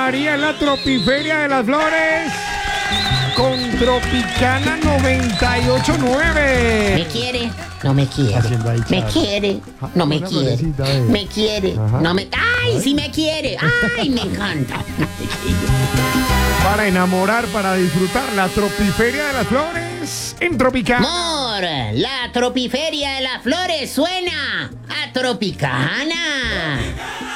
María en la Tropiferia de las Flores con Tropicana 98.9. ¿Me quiere? No me quiere. Haciendo ahí, Me Charo. quiere. No me Una quiere. florecita, Me quiere. Ajá. No me. ¡Ay, sí me quiere! ¡Ay, me encanta! Para enamorar, para disfrutar la Tropiferia de las Flores en Tropicana. Amor, la Tropiferia de las Flores suena a Tropicana.